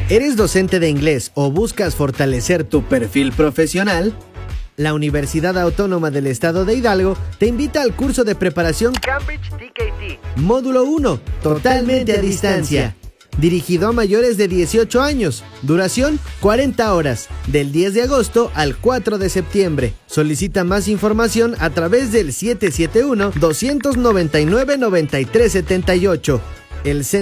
¿Eres docente de inglés o buscas fortalecer tu perfil profesional? La Universidad Autónoma del Estado de Hidalgo te invita al curso de preparación Cambridge TKT, módulo 1, totalmente a distancia, dirigido a mayores de 18 años, duración 40 horas, del 10 de agosto al 4 de septiembre. Solicita más información a través del 771-299-9378. El